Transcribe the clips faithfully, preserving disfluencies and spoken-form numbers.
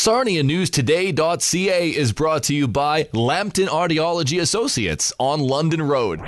Sarnia News Today dot C A is brought to you by Lambton Audiology Associates on London Road.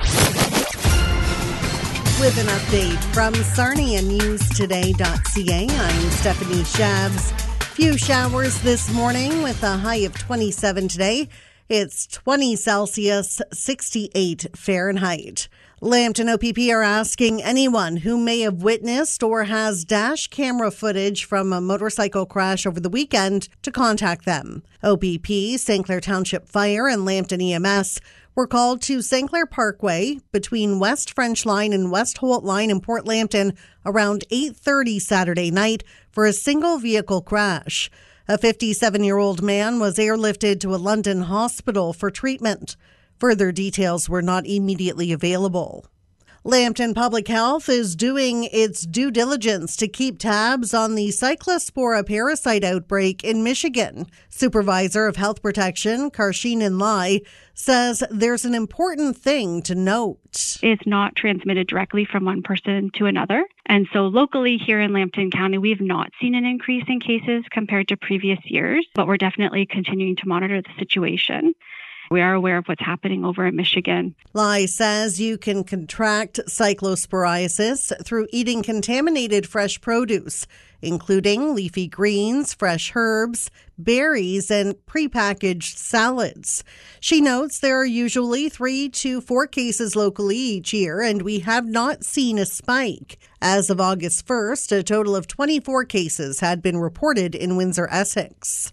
With an update from Sarnia News Today dot C A, I'm Stephanie Shabs. Few showers this morning with a high of twenty-seven today. It's twenty Celsius, sixty-eight Fahrenheit. Lambton O P P are asking anyone who may have witnessed or has dash camera footage from a motorcycle crash over the weekend to contact them. O P P, Saint Clair Township Fire, and Lambton E M S were called to Saint Clair Parkway between West French Line and West Holt Line in Port Lambton around eight thirty Saturday night for a single vehicle crash. A fifty-seven-year-old man was airlifted to a London hospital for treatment. Further details were not immediately available. Lambton Public Health is doing its due diligence to keep tabs on the Cyclospora parasite outbreak in Michigan. Supervisor of Health Protection, Karsheenan Lai, says there's an important thing to note. It's not transmitted directly from one person to another. And so locally here in Lambton County, we have not seen an increase in cases compared to previous years, but we're definitely continuing to monitor the situation. We are aware of what's happening over in Michigan. Lai says you can contract cyclosporiasis through eating contaminated fresh produce, including leafy greens, fresh herbs, berries, and prepackaged salads. She notes there are usually three to four cases locally each year, and we have not seen a spike. As of August first, a total of twenty-four cases had been reported in Windsor-Essex.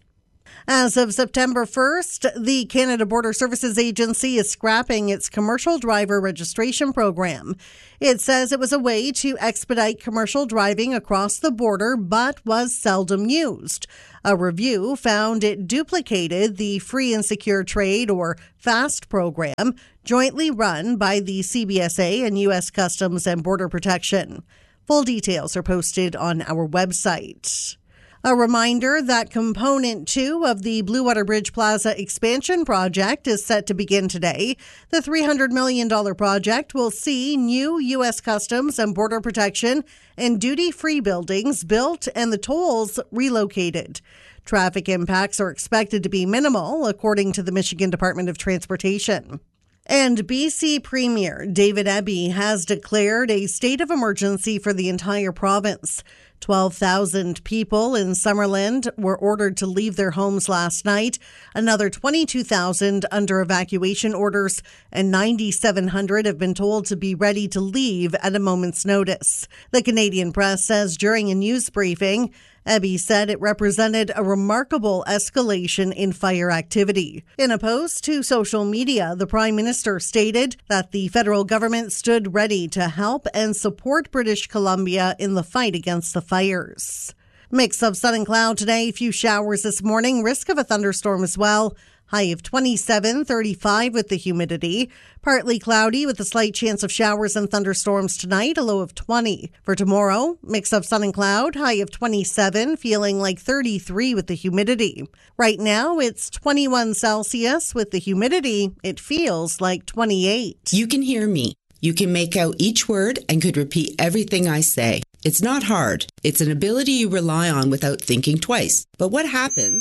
As of September first, the Canada Border Services Agency is scrapping its commercial driver registration program. It says it was a way to expedite commercial driving across the border, but was seldom used. A review found it duplicated the Free and Secure Trade, or FAST program, jointly run by the C B S A and U S Customs and Border Protection. Full details are posted on our website. A reminder that Component two of the Blue Water Bridge Plaza expansion project is set to begin today. The three hundred million dollars project will see new U S Customs and Border Protection and duty-free buildings built and the tolls relocated. Traffic impacts are expected to be minimal, according to the Michigan Department of Transportation. And B C Premier David Eby has declared a state of emergency for the entire province. twelve thousand people in Summerland were ordered to leave their homes last night, another twenty-two thousand under evacuation orders, and nine thousand seven hundred have been told to be ready to leave at a moment's notice. The Canadian Press says during a news briefing, Eby said it represented a remarkable escalation in fire activity. In a post to social media, the Prime Minister stated that the federal government stood ready to help and support British Columbia in the fight against the fires. Mix of sun and cloud today, few showers this morning, risk of a thunderstorm as well. High of twenty-seven, thirty-five with the humidity. Partly cloudy with a slight chance of showers and thunderstorms tonight, a low of twenty. For tomorrow, mix of sun and cloud, high of twenty-seven, feeling like thirty-three with the humidity. Right now, it's twenty-one Celsius with the humidity. It feels like twenty-eight. You can hear me. You can make out each word and could repeat everything I say. It's not hard. It's an ability you rely on without thinking twice. But what happens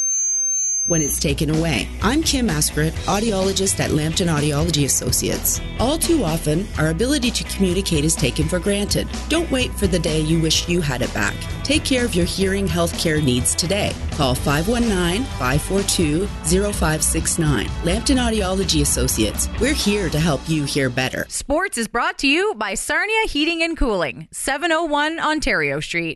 when it's taken away? I'm Kim Askeret, audiologist at Lambton Audiology Associates. All too often, our ability to communicate is taken for granted. Don't wait for the day you wish you had it back. Take care of your hearing health care needs today. Call five one nine, five four two, zero five six nine. Lambton Audiology Associates. We're here to help you hear better. Sports is brought to you by Sarnia Heating and Cooling, seven oh one Ontario Street.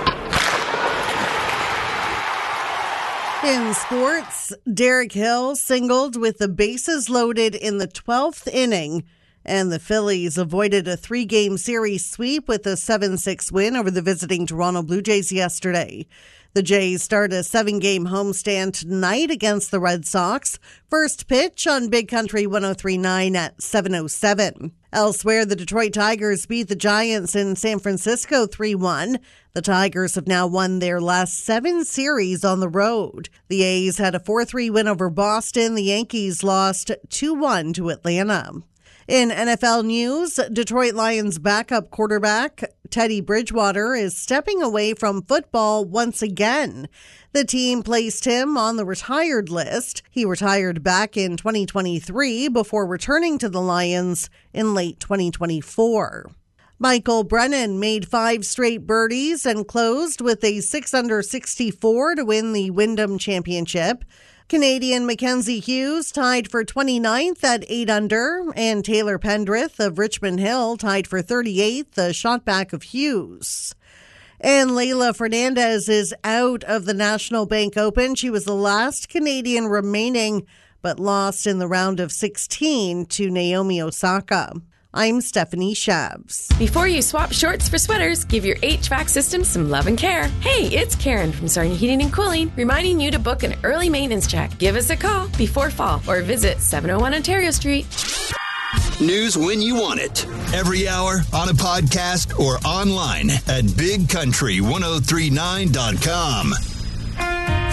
In sports, Derek Hill singled with the bases loaded in the twelfth inning, and the Phillies avoided a three-game series sweep with a seven six win over the visiting Toronto Blue Jays yesterday. The Jays start a seven-game homestand tonight against the Red Sox. First pitch on Big Country one oh three point nine at seven oh seven. Elsewhere, the Detroit Tigers beat the Giants in San Francisco three one. The Tigers have now won their last seven series on the road. The A's had a four three win over Boston. The Yankees lost two one to Atlanta. In N F L news, Detroit Lions backup quarterback Teddy Bridgewater is stepping away from football once again. The team placed him on the retired list. He retired back in twenty twenty-three before returning to the Lions in late twenty twenty-four. Michael Brennan made five straight birdies and closed with a six under sixty-four to win the Wyndham Championship. Canadian Mackenzie Hughes tied for twenty-ninth at eight under, and Taylor Pendrith of Richmond Hill tied for thirty-eighth, a shot back of Hughes. And Leylah Fernandez is out of the National Bank Open. She was the last Canadian remaining, but lost in the round of sixteen to Naomi Osaka. I'm Stephanie Shabs. Before you swap shorts for sweaters, give your H V A C system some love and care. Hey, it's Karen from Sarnia Heating and Cooling, reminding you to book an early maintenance check. Give us a call before fall or visit seven oh one Ontario Street. News when you want it. Every hour, on a podcast, or online at big country ten thirty-nine dot com.